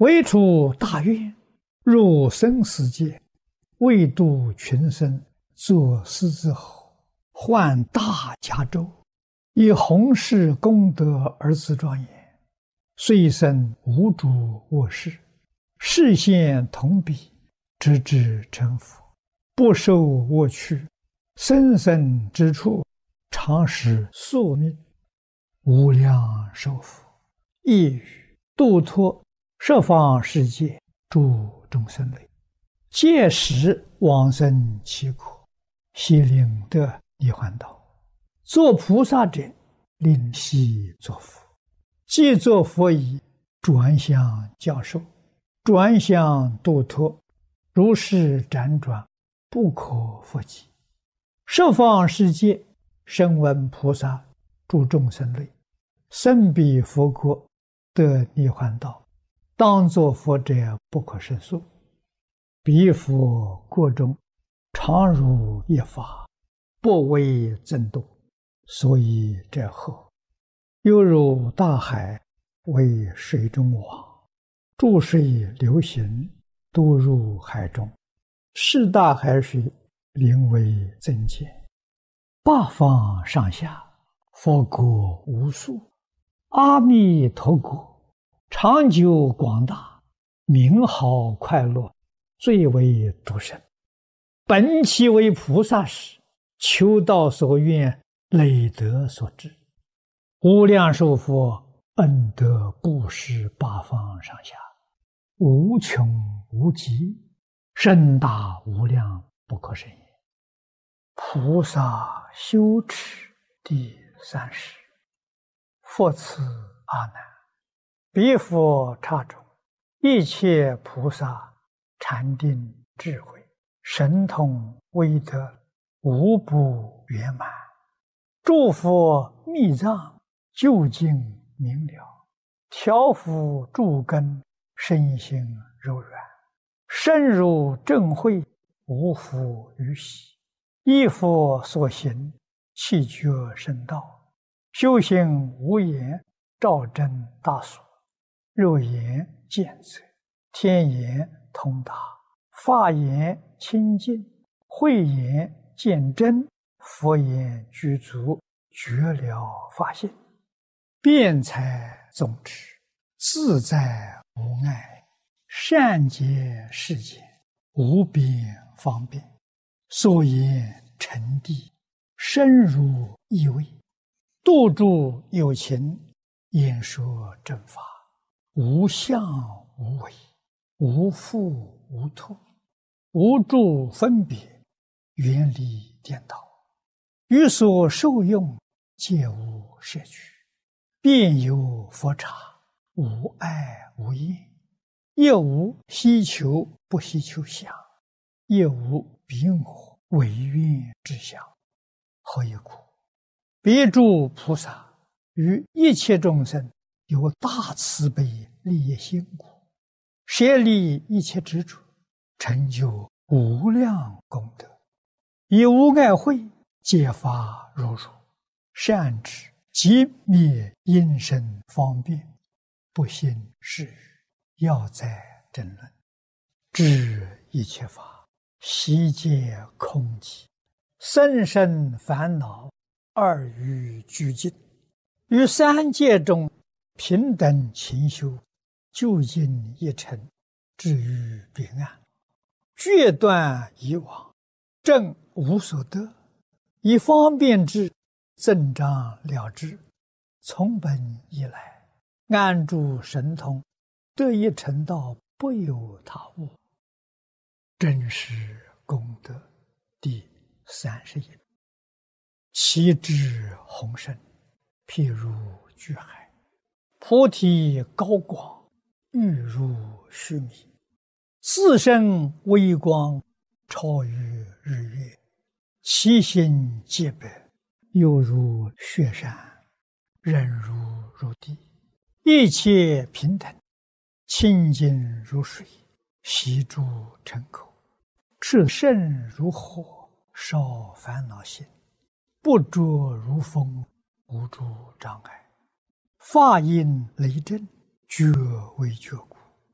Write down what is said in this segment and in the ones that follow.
唯除大愿，入生死界，为度群生，作狮子吼，换大迦州，以弘誓功德而自庄严，遂生无主卧室，视现同彼，直至成佛，不受我趣，生生之处，常使宿命，无量寿佛，一语度脱十方世界诸众生类，届时往生其苦，悉令得涅槃道。做菩萨者，令悉作佛，既作佛已，转向教授，转向度脱，如是辗转，不可复计。十方世界声闻菩萨诸众生类，生彼佛国，得涅槃道，当作佛者不可胜数。彼佛国中，常如一法，不为增度，所以者后，犹如大海，为水中网，注水流行，都入海中，是大海水，名为增减。八方上下，佛国无数，阿弥陀国，长久广大，名好快乐，最为独生。本其为菩萨时，求道所愿，累德所致，无量寿佛恩德布施八方上下，无穷无极，深大无量，不可胜也。菩萨修持第30。复次阿难，彼佛刹中，一切菩萨禅定智慧神通威德，无不圆满。诸佛密藏究竟明了，调伏诸根，身心柔软，深入正慧，无复于喜。依佛所行，气觉圣道，修行无言，照真大所，肉眼见则，天眼通达，法眼清净，慧眼见真，佛眼具足，觉了法性，辩才宗旨，自在无碍，善解世间，无边方便，所言沉谛，深入意味，度诸有情，演说正法，无相无为，无复无脱，无诸分别，远离颠倒，于所受用，皆无摄取，遍有佛刹，无碍无厌，亦无希求不希求相，亦无彼我唯愿之相。何以故？彼诸菩萨于一切众生有大慈悲利益心故，舍利一切执着，成就无量功德，以无碍慧揭发如如，善知即灭因身方便，不信是语，要在争论，知一切法悉皆空寂，生生烦恼，二欲俱尽，于三界中平等勤修，究竟一尘，至于彼岸，决断以往，正无所得，以方便之，增长了之，从本以来，安住神通，得一成道，不有他物。真实功德第31。其智宏深，譬如巨海，菩提高广，欲如须弥，自身微光，超于日月，其心洁白，犹如雪山，忍如地，一切平等，清净如水，悉诸尘口，炽盛如火，烧烦恼心，不着如风，无诸障碍，法音雷震，觉为觉故，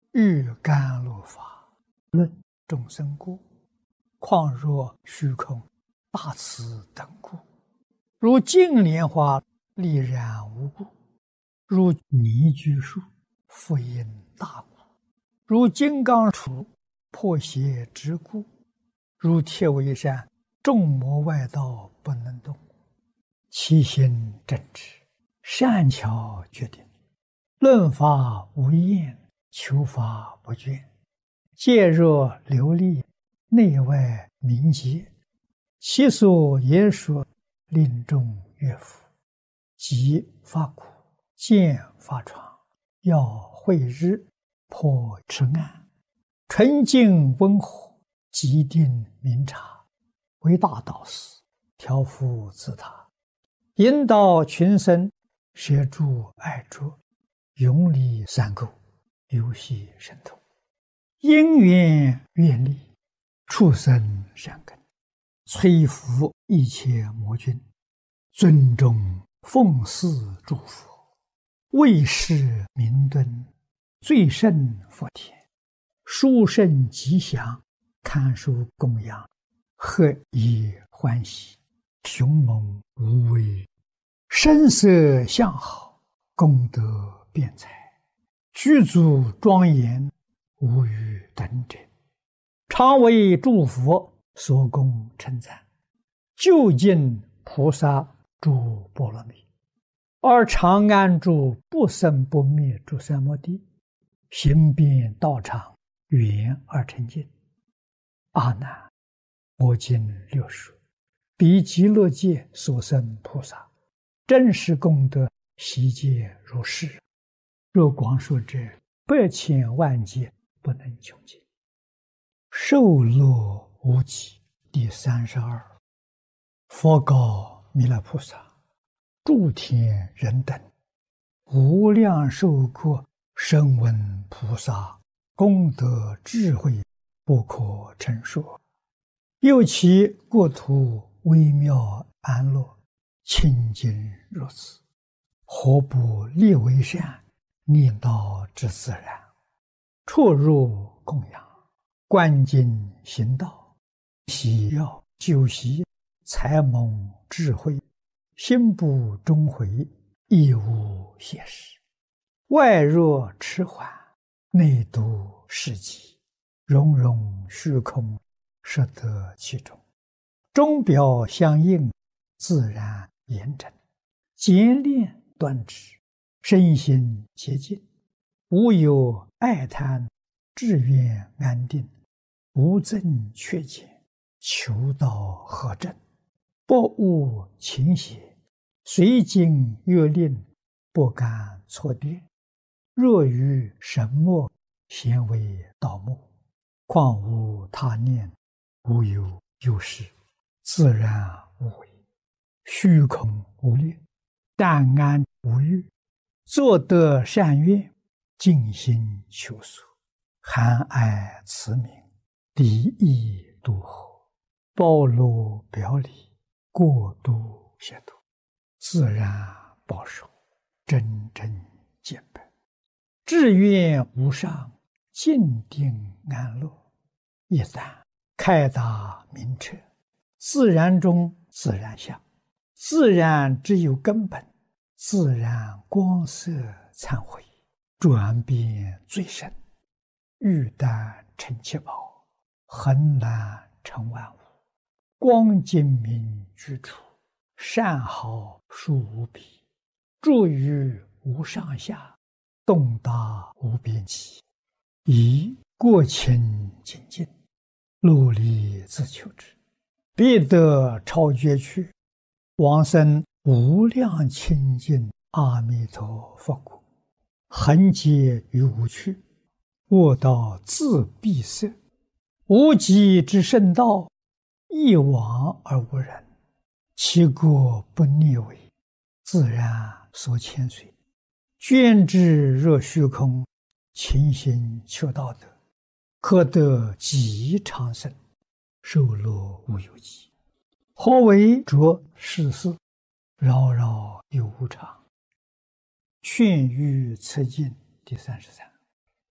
欲甘露法，论众生故，况若虚空大慈等故。如净莲花力然无故，如泥居树复因大故，如金刚杵破邪之故，如铁围山众魔外道不能动。其心正直，善巧决定，论法无厌，求法不倦，戒若流利，内外明洁，其所言说令众悦服。即发苦，见发疮，要慧日，破痴暗，纯净温和，极定明察，为大导师，调伏自他，引导群生，摄诸爱着，永离三垢，游戏神通，因缘愿力，畜生善根，摧伏一切魔君，尊重奉祀诸佛，为世明敦，最胜佛田，殊胜吉祥，堪受供养，何以欢喜，雄猛无畏，声色相好，功德辩才，具足庄严，无与等者，常为诸佛所供称赞，究竟菩萨诸波罗蜜，而常安住不生不灭诸三摩地，行遍道场，圆而成净。阿难，我今六说，彼极乐界所生菩萨，真实功德悉皆如是。若广说者，百千万劫不能穷尽。受乐无极。第32。佛告弥勒菩萨：诸天人等，无量寿国声闻菩萨功德智慧不可称说，又其国土微妙安乐，清净如此，何不立为善，念道之自然，出入供养，观经行道，喜要修习，才蒙智慧，心不终悔，亦无邪事。外若迟缓，内度世极，融融虚空，摄得其中，钟表相应，自然严整，简练端直，身心洁净，无有爱贪，志愿安定，无增缺减，求道合正，不误情邪，随经阅令，不敢错跌。若于神墨，咸为盗墓，况无他念，无有有事，自然无为，虚空无念，淡安无欲，作得善愿，尽心求索，含爱慈悯，离意度合，包罗表里，过度协度，自然保守，真正见本，志愿无上，静定安乐。一旦开达明彻，自然中自然相，自然只有根本，自然光色忏悔，转变最深，欲但成七宝，恒难成万物，光精明居处，善好殊无比，住于无上下，动达无边际，以过清净尽，努力自求之，必得超绝去，往生无量清净阿弥陀佛国，恒劫于无趣，卧道自闭塞，无极之圣道，一往而无人，其国不逆违，自然所牵随，捐之若虚空，勤行求道德，可得极长生，受乐无有极。何为着世事，扰扰有无常。劝喻策进第33。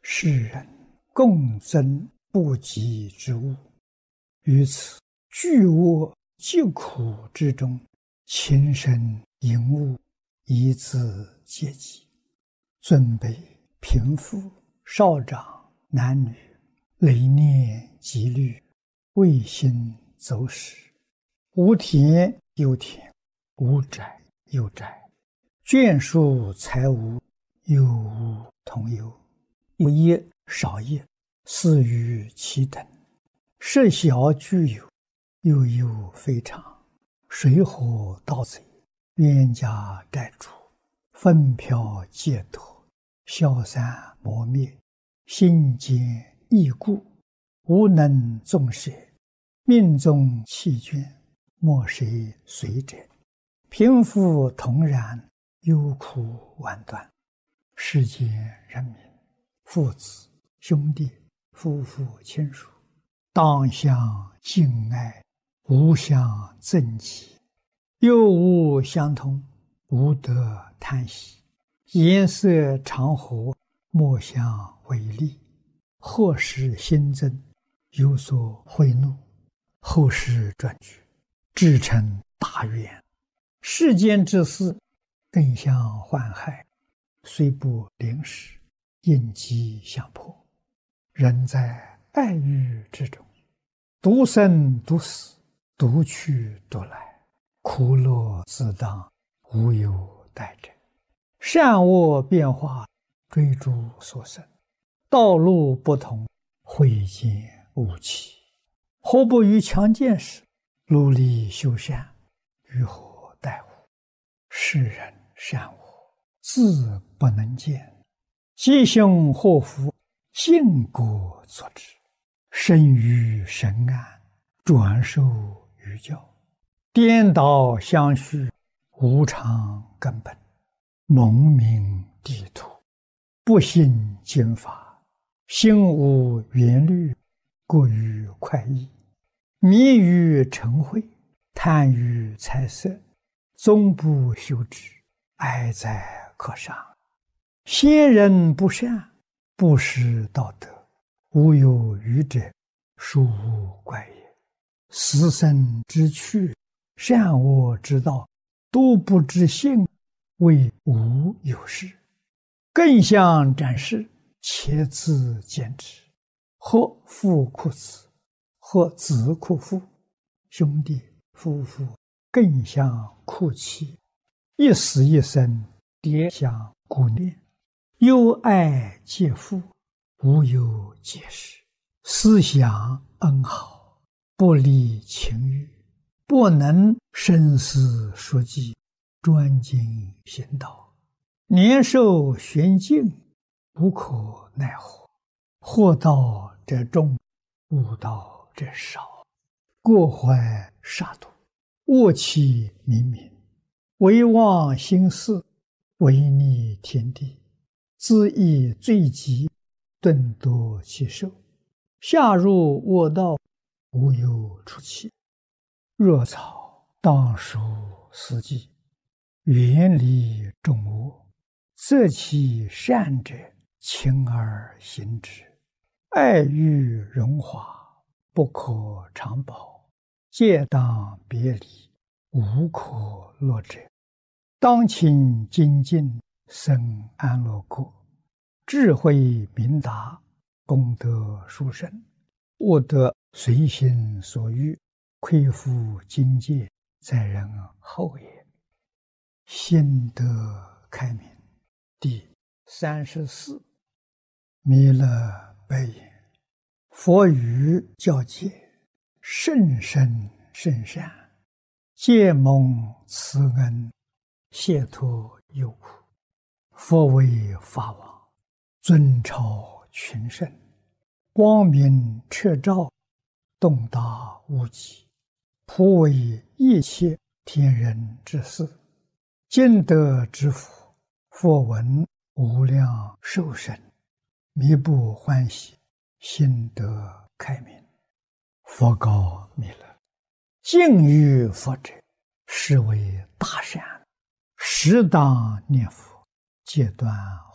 世人共增不及之物，于此巨恶极苦之中，情深淫恶，以自皆极。尊卑贫富少长男女，累念积虑，未心走失，无田有田，无宅有宅，眷属财物有无同有，有业少业，似于其等，设小具有，又有非常，水火盗贼，冤家债主，纷飘借脱，消散磨灭，心坚易固，无能纵舍，命中弃眷，莫谁随者，贫富同然，忧苦万端。世间人民，父子兄弟，夫妇亲属，当相敬爱，无相憎忌，又无相同，无得叹息，颜色常和，莫相违逆，或使新增，有所贿赂，后世转举，至成大愿。世间之事，更相患害，虽不临时，应机相迫。人在爱欲之中，独生独死，独去独来，苦乐自当，无有待者。善恶变化，追逐所生，道路不同，慧见无期。何不于强健时，努力修善，于何待乎？世人善恶，自不能见，吉凶祸福，因果作之。生于神安，转受于教，颠倒相续，无常根本，蒙名地土，不信经法，心无缘虑，过于快意，迷于嗔恚，贪于财色，终不修之，哀哉可伤。先人不善，不识道德，无有余者，殊无怪也。死生之趣，善恶之道，都不知性，谓无有事。更相展示，且自见之。或父哭子，或子哭父，兄弟夫妇更相哭泣，一死一生，迭相顾念，忧爱皆负，无有解释。思想恩好，不离情欲，不能深思熟记，专精行道，年寿玄尽，无可奈何。祸道者众，悟道者少，过怀杀戮，恶气冥冥，唯忘心事，违逆天地，自意罪极，顿夺其寿，下入恶道，无有出期。若草当属四季，远离众恶，择其善者，勤而行之。爱欲荣华，不可长保，戒当别离，无可乐者。当勤精进，生安乐国，智慧明达，功德殊胜，悟得随心所欲，亏负境界，在人后也。心得开明。第34，弥勒白言：佛语教戒，甚深甚善，皆蒙慈恩，解脱忧苦。佛为法王，尊超群圣，光明彻照，洞达无极，普为一切天人之事。今得之福，佛闻无量寿生，弥不欢喜，心得开明。佛告弥勒：敬于佛者，是为大善，适当念佛，戒断